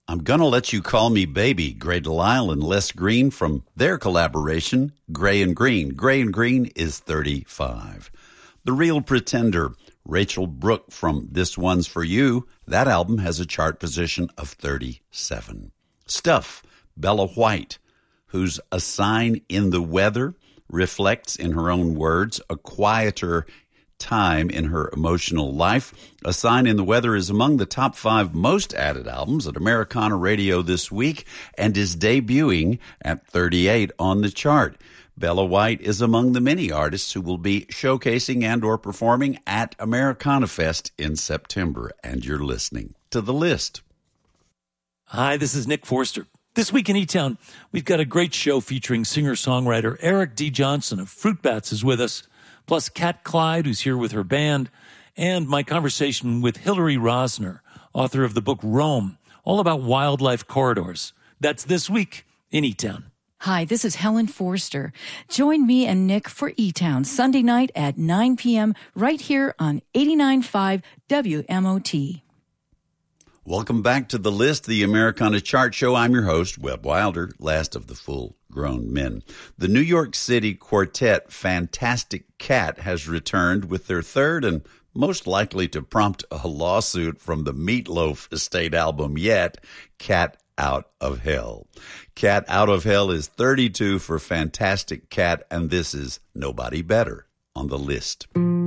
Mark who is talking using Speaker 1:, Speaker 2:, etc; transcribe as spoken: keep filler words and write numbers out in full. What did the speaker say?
Speaker 1: I'm Gonna Let You Call Me Baby, Gray Delisle and Les Green from their collaboration, Gray and Green. Gray and Green is thirty-five. The Real Pretender, Rachel Brooke from This One's For You. That album has a chart position of thirty-seven. Stuff, Bella White, whose A Sign in the Weather reflects, in her own words, a quieter time in her emotional life. A Sign in the Weather is among the top five most added albums at Americana Radio this week and is debuting at thirty-eight on the chart. Bella White is among the many artists who will be showcasing and or performing at Americana Fest in September. And you're listening to The List.
Speaker 2: Hi, this is Nick Forster. This week in E-Town, we've got a great show featuring singer-songwriter Eric D. Johnson of Fruit Bats is with us, plus Kat Clyde, who's here with her band, and my conversation with Hillary Rosner, author of the book Rome, all about wildlife corridors. That's this week in E-Town.
Speaker 3: Hi, this is Helen Forster. Join me and Nick for E-Town Sunday night at nine p.m. right here on eighty-nine point five W M O T.
Speaker 1: Welcome back to The List, the Americana Chart Show. I'm your host, Webb Wilder, last of the full-grown men. The New York City quartet Fantastic Cat has returned with their third and most likely to prompt a lawsuit from the Meatloaf estate album yet, Cat Out of Hell. Cat Out of Hell is thirty-two for Fantastic Cat, and this is Nobody Better on The List.